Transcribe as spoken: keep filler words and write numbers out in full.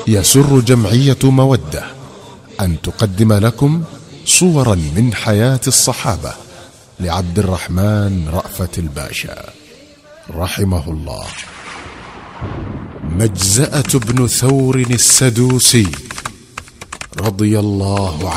يسر جمعية مودة أن تقدم لكم صورا من حياة الصحابة لعبد الرحمن رأفت الباشا رحمه الله. مجزأة بن ثور السدوسي رضي الله